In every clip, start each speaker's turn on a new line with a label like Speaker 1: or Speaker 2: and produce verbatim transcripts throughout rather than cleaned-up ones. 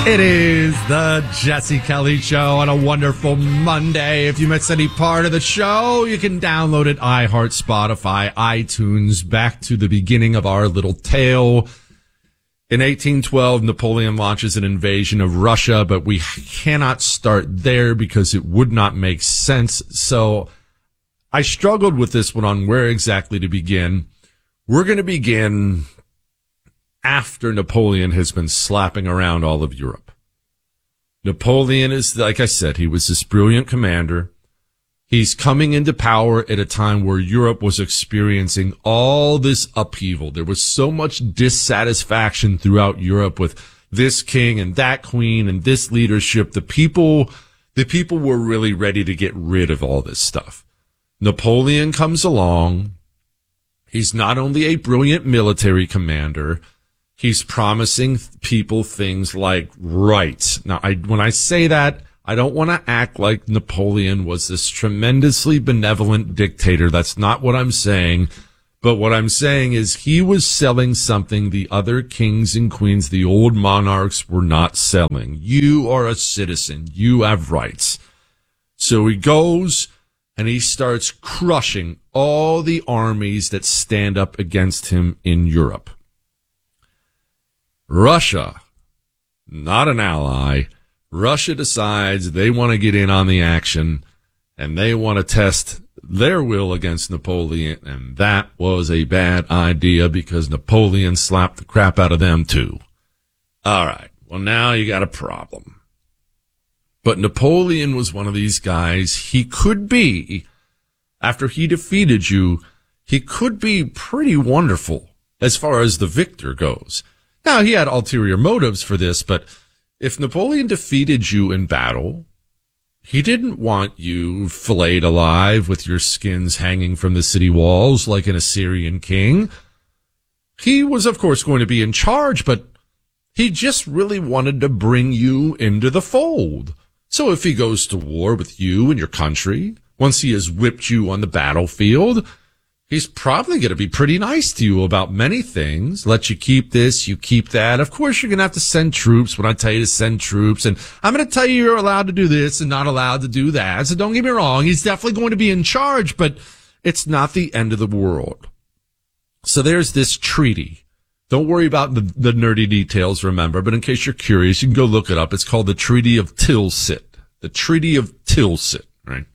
Speaker 1: It is the Jesse Kelly Show on a wonderful Monday. If you missed any part of the show, you can download it, iHeart, Spotify, iTunes. Back to the beginning of our little tale. In eighteen twelve, Napoleon launches an invasion of Russia, but we cannot start there because it would not make sense. So I struggled with this one on where exactly to begin. We're going to begin after Napoleon has been slapping around all of Europe. Napoleon is, like I said, he was this brilliant commander. He's coming into power at a time where Europe was experiencing all this upheaval. There was so much dissatisfaction throughout Europe with this king and that queen and this leadership. The people, the people were really ready to get rid of all this stuff. Napoleon comes along. He's not only a brilliant military commander, he's promising people things like rights. Now, I, when I say that, I don't want to act like Napoleon was this tremendously benevolent dictator. That's not what I'm saying. But what I'm saying is he was selling something the other kings and queens, the old monarchs, were not selling. You are a citizen. You have rights. So he goes and he starts crushing all the armies that stand up against him in Europe. Russia, not an ally. Russia decides they want to get in on the action and they want to test their will against Napoleon. And that was a bad idea because Napoleon slapped the crap out of them too. All right. Well, now you got a problem. But Napoleon was one of these guys. He could be, after he defeated you, he could be pretty wonderful as far as the victor goes. Now, he had ulterior motives for this, but if Napoleon defeated you in battle, he didn't want you filleted alive with your skins hanging from the city walls like an Assyrian king. He was, of course, going to be in charge, but he just really wanted to bring you into the fold. So if he goes to war with you and your country, once he has whipped you on the battlefield, he's probably going to be pretty nice to you about many things. Let you keep this, you keep that. Of course, you're going to have to send troops when I tell you to send troops. And I'm going to tell you you're allowed to do this and not allowed to do that. So don't get me wrong. He's definitely going to be in charge, but it's not the end of the world. So there's this treaty. Don't worry about the, the nerdy details, remember. But in case you're curious, you can go look it up. It's called the Treaty of Tilsit. The Treaty of Tilsit, right?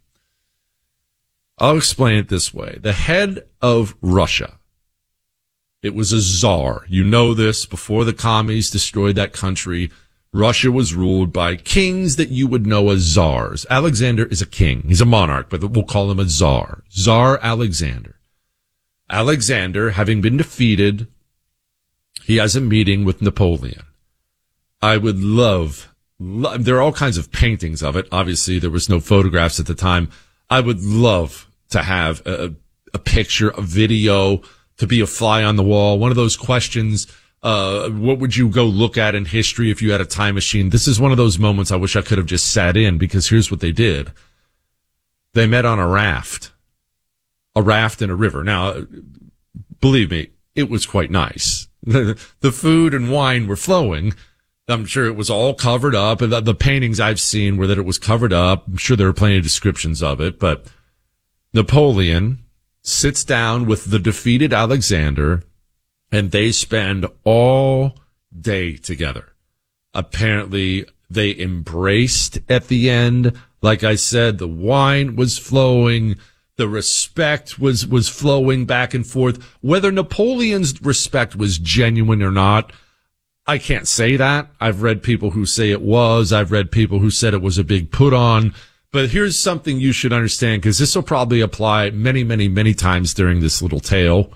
Speaker 1: I'll explain it this way. The head of Russia, it was a czar. You know this. Before the commies destroyed that country, Russia was ruled by kings that you would know as czars. Alexander is a king. He's a monarch, but we'll call him a czar. Tsar Alexander. Alexander, having been defeated, he has a meeting with Napoleon. I would love, love, there are all kinds of paintings of it. Obviously, there was no photographs at the time. I would love to have a, a picture, a video, to be a fly on the wall. One of those questions, uh, what would you go look at in history if you had a time machine? This is one of those moments I wish I could have just sat in, because here's what they did. They met on a raft, a raft in a river. Now, believe me, it was quite nice. The, the food and wine were flowing. I'm sure it was all covered up. The, the paintings I've seen were that it was covered up. I'm sure there are plenty of descriptions of it, but Napoleon sits down with the defeated Alexander and they spend all day together. Apparently they embraced at the end. Like I said, the wine was flowing. The respect was, was flowing back and forth. Whether Napoleon's respect was genuine or not, I can't say that. I've read people who say it was. I've read people who said it was a big put on. But here's something you should understand, because this will probably apply many, many, many times during this little tale.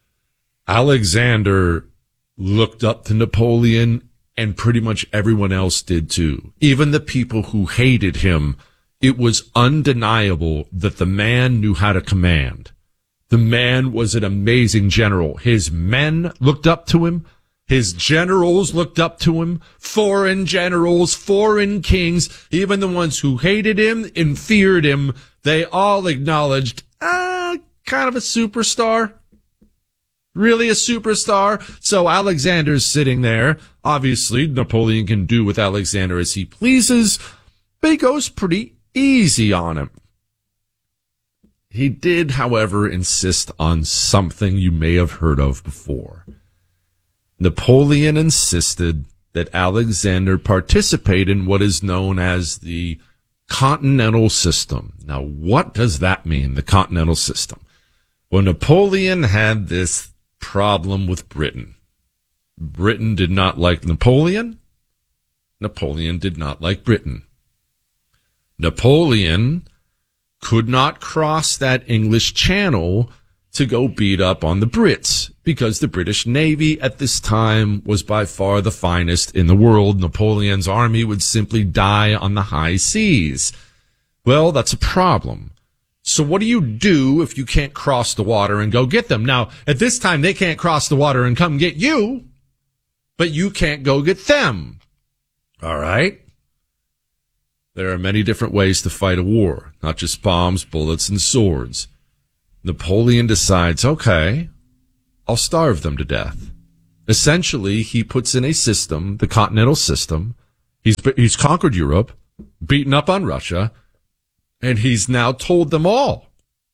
Speaker 1: Alexander looked up to Napoleon, and pretty much everyone else did too. Even the people who hated him. It was undeniable that the man knew how to command. The man was an amazing general. His men looked up to him. His generals looked up to him. Foreign generals, foreign kings, even the ones who hated him and feared him, they all acknowledged, ah, kind of a superstar. Really a superstar? So Alexander's sitting there. Obviously, Napoleon can do with Alexander as he pleases, but he goes pretty easy on him. He did, however, insist on something you may have heard of before. Napoleon insisted that Alexander participate in what is known as the continental system. Now, what does that mean, the continental system? Well, Napoleon had this problem with Britain. Britain did not like Napoleon. Napoleon did not like Britain. Napoleon could not cross that English Channel to go beat up on the Brits because the British Navy at this time was by far the finest in the world. Napoleon's army would simply die on the high seas. Well, that's a problem. So what do you do if you can't cross the water and go get them? Now, at this time, they can't cross the water and come get you, but you can't go get them. All right? There are many different ways to fight a war, not just bombs, bullets, and swords. Napoleon decides, okay, I'll starve them to death. Essentially, he puts in a system, the continental system. He's, he's conquered Europe, beaten up on Russia, and he's now told them all.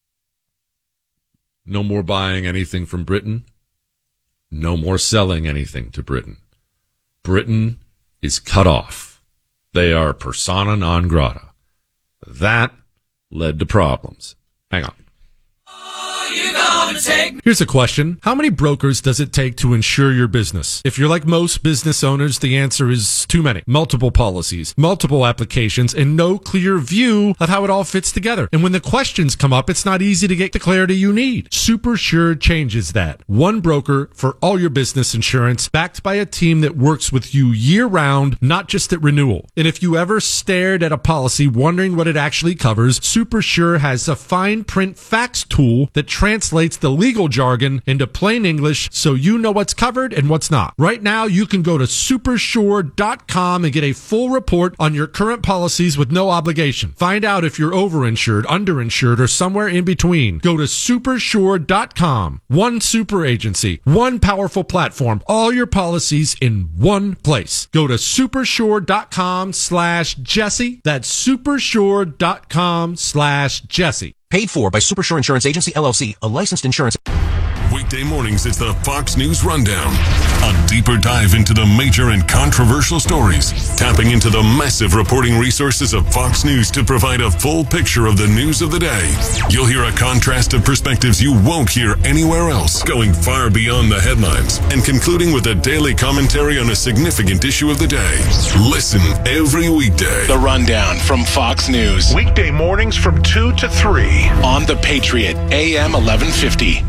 Speaker 1: No more buying anything from Britain. No more selling anything to Britain. Britain is cut off. They are persona non grata. That led to problems. Hang on.
Speaker 2: You gonna take?
Speaker 3: Here's a question. How many brokers does it take to insure your business? If you're like most business owners, the answer is too many. Multiple policies, multiple applications, and no clear view of how it all fits together. And when the questions come up, it's not easy to get the clarity you need. SuperSure changes that. One broker for all your business insurance, backed by a team that works with you year-round, not just at renewal. And if you ever stared at a policy wondering what it actually covers, SuperSure has a fine print fax tool that translates the legal jargon into plain English so you know what's covered and what's not. Right now, you can go to supersure dot com and get a full report on your current policies with no obligation. Find out if you're overinsured, underinsured, or somewhere in between. Go to supersure dot com. One super agency, one powerful platform, all your policies in one place. Go to supersure dot com slash Jesse. That's supersure dot com slash Jesse.
Speaker 4: Paid for by Supersure Insurance Agency, L L C, a licensed insurance.
Speaker 5: Weekday mornings, it's the Fox News Rundown. A deeper dive into the major and controversial stories, tapping into the massive reporting resources of Fox News to provide a full picture of the news of the day. You'll hear a contrast of perspectives you won't hear anywhere else, going far beyond the headlines and concluding with a daily commentary on a significant issue of the day. Listen every weekday.
Speaker 6: The Rundown from Fox News.
Speaker 7: Weekday mornings from two to three.
Speaker 6: On The Patriot, A M eleven fifty.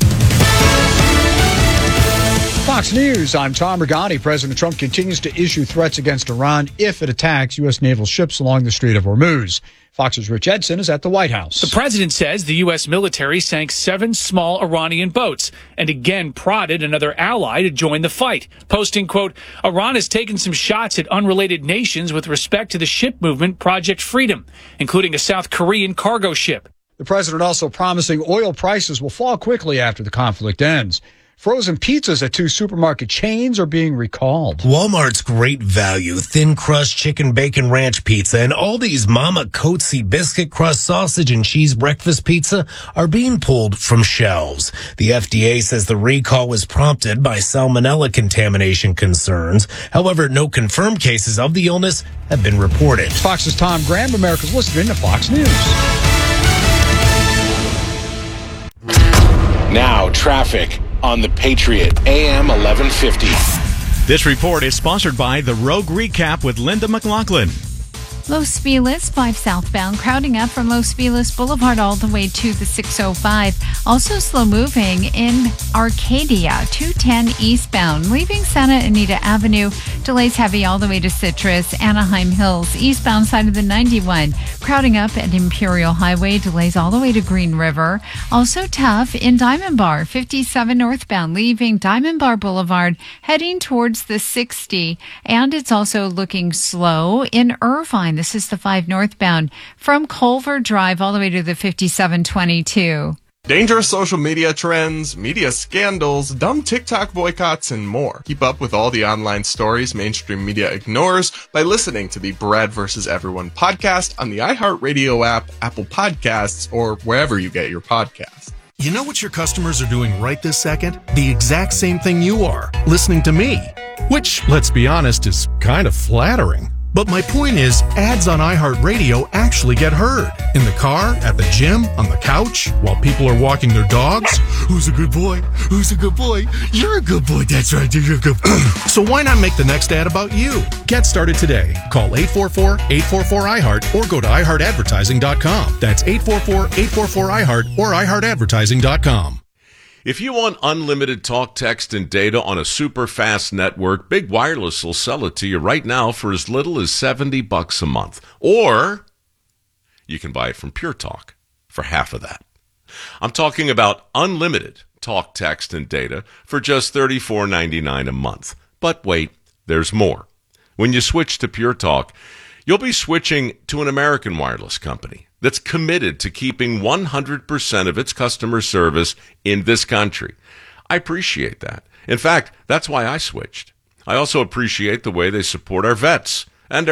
Speaker 8: Fox News, I'm Tom Regani. President Trump continues to issue threats against Iran if it attacks U S naval ships along the Strait of Hormuz. Fox's Rich Edson is at the White House.
Speaker 9: The president says the U S military sank seven small Iranian boats and again prodded another ally to join the fight, posting, quote, Iran has taken some shots at unrelated nations with respect to the ship movement Project Freedom, including a South Korean cargo ship.
Speaker 8: The president also promising oil prices will fall quickly after the conflict ends. Frozen pizzas at two supermarket chains are being recalled.
Speaker 10: Walmart's Great Value Thin Crust Chicken Bacon Ranch Pizza and Aldi's Mama Coatsy Biscuit Crust Sausage and Cheese Breakfast Pizza are being pulled from shelves. The F D A says the recall was prompted by salmonella contamination concerns. However, no confirmed cases of the illness have been reported.
Speaker 8: Fox's Tom Graham, America's listening to Fox News.
Speaker 6: Now, traffic on The Patriot, A M eleven fifty.
Speaker 11: This report is sponsored by the Rogue Recap with Linda McLaughlin.
Speaker 12: Los Feliz, five southbound, crowding up from Los Feliz Boulevard all the way to the six oh five. Also slow moving in Arcadia, two ten eastbound, leaving Santa Anita Avenue. Delays heavy all the way to Citrus, Anaheim Hills, eastbound side of the ninety-one. Crowding up at Imperial Highway, delays all the way to Green River. Also tough in Diamond Bar, fifty-seven northbound, leaving Diamond Bar Boulevard, heading towards the sixty. And it's also looking slow in Irvine. This is the five northbound from Culver Drive all the way to the fifty-seven twenty-two.
Speaker 13: Dangerous social media trends, media scandals, dumb TikTok boycotts, and more. Keep up with all the online stories mainstream media ignores by listening to the Brad versus. Everyone podcast on the iHeartRadio app, Apple Podcasts, or wherever you get your podcasts.
Speaker 14: You know what your customers are doing right this second? The exact same thing you are, listening to me. Which, let's be honest, is kind of flattering. But my point is, ads on iHeartRadio actually get heard. In the car, at the gym, on the couch, while people are walking their dogs. Who's a good boy? Who's a good boy? You're a good boy. That's right. You're a good boy. So why not make the next ad about you? Get started today. Call eight four four, eight four four, I heart or go to i heart advertising dot com. That's eight four four, eight four four, I heart or i heart advertising dot com.
Speaker 1: If you want unlimited talk, text, and data on a super fast network, Big Wireless will sell it to you right now for as little as seventy bucks a month. Or you can buy it from Pure Talk for half of that. I'm talking about unlimited talk, text, and data for just thirty-four ninety-nine a month. But wait, there's more. When you switch to Pure Talk, you'll be switching to an American wireless company that's committed to keeping one hundred percent of its customer service in this country. I appreciate that. In fact, that's why I switched. I also appreciate the way they support our vets.